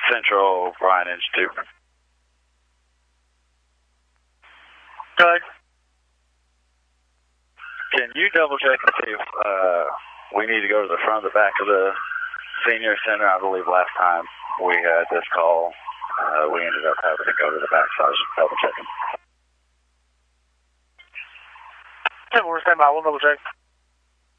Central, Brian Institute. Good. Can you double check and see if we need to go to the front or the back of the senior center? I believe last time we had this call, we ended up having to go to the back, so I was just double checking. Yeah, we're standing by. We'll double check.